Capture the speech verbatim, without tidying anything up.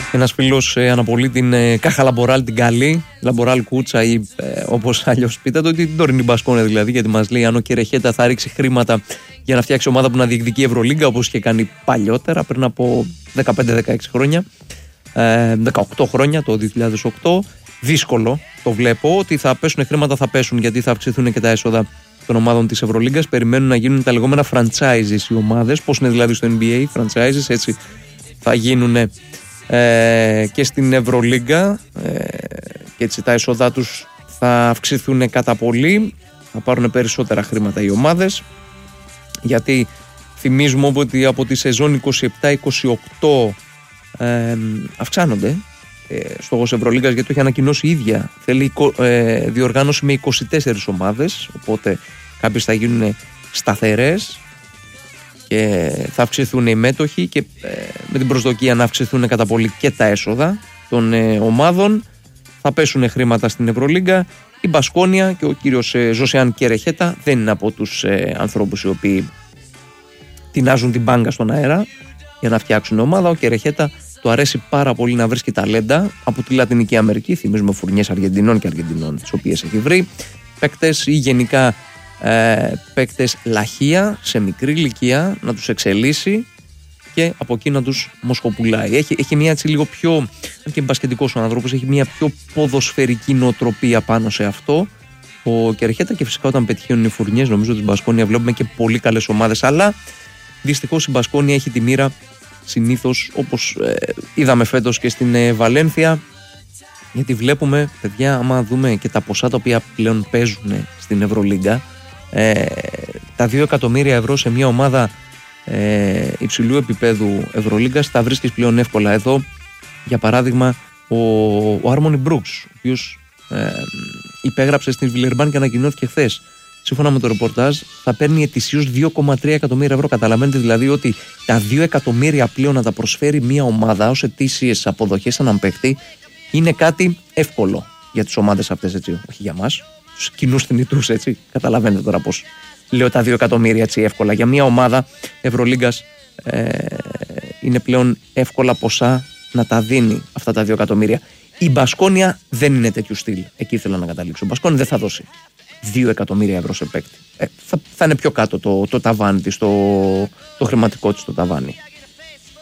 Ένας φίλος ε, αναπολύει την ε, Κάχα Λαμποράλ την καλή, Λαμποράλ Κούτσα ή ε, όπως αλλιώς πείτε το, την τωρινή Μπασκόνια δηλαδή, γιατί μας λέει αν ο Κερεχέτα θα ρίξει χρήματα για να φτιάξει ομάδα που να διεκδικεί Ευρωλίγκα όπως είχε κάνει παλιότερα πριν από δεκαπέντε δεκαέξι χρόνια, ε, δεκαοκτώ χρόνια το δύο χιλιάδες οκτώ. Δύσκολο το βλέπω, ότι θα πέσουν χρήματα, θα πέσουν γιατί θα αυξηθούν και τα έσοδα των ομάδων της Ευρωλίγκας. Περιμένουν να γίνουν τα λεγόμενα franchises οι ομάδες, πώς είναι δηλαδή στο N B A franchises, έτσι θα γίνουν ε, και στην Ευρωλίγκα ε, και έτσι τα έσοδά τους θα αυξηθούν κατά πολύ, θα πάρουν περισσότερα χρήματα οι ομάδες, γιατί θυμίζουμε ότι από τη σεζόν είκοσι επτά είκοσι οκτώ ε, αυξάνονται ε, στόχος Ευρωλίγκας, γιατί το έχει ανακοινώσει η ίδια, θέλει ε, διοργάνωση με είκοσι τέσσερις ομάδες, οπότε κάποιες θα γίνουν σταθερές και θα αυξηθούν οι μέτοχοι και ε, με την προσδοκία να αυξηθούν κατά πολύ και τα έσοδα των ε, ομάδων. Θα πέσουν χρήματα στην Ευρωλίγκα. Η Μπασκόνια και ο κύριος ε, Ζωσεάν Κερεχέτα δεν είναι από τους ε, ανθρώπους οι οποίοι τεινάζουν την μπάγκα στον αέρα για να φτιάξουν ομάδα. Ο Κερεχέτα του αρέσει πάρα πολύ να βρίσκει ταλέντα από τη Λατινική Αμερική. Θυμίζουμε φουρνιές Αργεντινών και Αργεντινών, τις οποίες έχει βρει. Παίκτες ή γενικά ε, παίκτες λαχεία σε μικρή ηλικία, να τους εξελίσσει και από εκεί να τους μοσχοπουλάει. Έχει, έχει μια έτσι λίγο πιο, αν και μπασκετικός ο άνθρωπος, έχει μια πιο ποδοσφαιρική νοοτροπία πάνω σε αυτό ο Κερεχέτα, και φυσικά όταν πετυχαίνουν οι φουρνιές, νομίζω ότι στην Μπασκόνια βλέπουμε και πολύ καλές ομάδες, αλλά δυστυχώς η Μπασκόνια έχει τη μοίρα συνήθως όπως ε, είδαμε φέτος και στην ε, Βαλένθια, γιατί βλέπουμε, παιδιά, άμα δούμε και τα ποσά τα οποία πλέον παίζουν στην Ευρωλίγκα, ε, τα δύο εκατομμύρια ευρώ σε μια ομάδα ε, υψηλού επίπεδου Ευρωλίγκας τα βρίσκεις πλέον εύκολα. Εδώ, για παράδειγμα, ο, ο Άρμονι Μπρούξ, ο οποίος ε, υπέγραψε στην Βιλερμπάν και ανακοινώθηκε χθες, σύμφωνα με το ρεπορτάζ, θα παίρνει ετησίως δύο κόμμα τρία εκατομμύρια ευρώ. Καταλαβαίνετε δηλαδή ότι τα δύο εκατομμύρια πλέον να τα προσφέρει μια ομάδα ως ετήσιες αποδοχές έναν παίκτη είναι κάτι εύκολο για τις ομάδες αυτές, έτσι, όχι για μας, τους κοινούς θνητούς, έτσι. Καταλαβαίνετε τώρα πώς λέω τα δύο εκατομμύρια έτσι εύκολα. Για μια ομάδα Ευρωλίγκας ε, είναι πλέον εύκολα ποσά να τα δίνει αυτά τα δύο εκατομμύρια. Η Μπασκόνια δεν είναι τέτοιου στυλ. Εκεί ήθελα να καταλήξω. Η Μπασκόνια δεν θα δώσει δύο εκατομμύρια ευρώ σε παίκτη. Ε, θα, θα είναι πιο κάτω το, το ταβάνι της, το, το χρηματικό της το ταβάνι.